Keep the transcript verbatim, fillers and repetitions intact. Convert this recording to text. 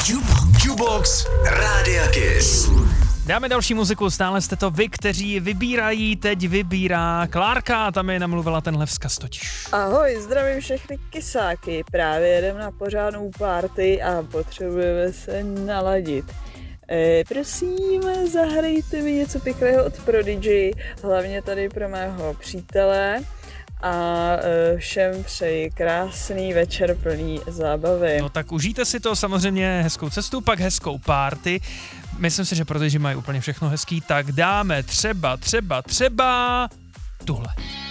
Jukebox Rádia Kiss. Dáme další muziku, stále jste to vy, kteří vybírají, teď vybírá Klárka, tam je namluvila tenhle vzkaz totiž. Ahoj, zdravím všechny kysáky, právě jedem na pořádnou party a potřebujeme se naladit. E, prosím, zahrajte mi něco pěkného od Prodigy, hlavně tady pro mého přítele a e, všem přeji krásný večer plný zábavy. No tak užijte si to, samozřejmě hezkou cestu, pak hezkou party. Myslím si, že protože mají úplně všechno hezký, tak dáme třeba, třeba, třeba tuhle.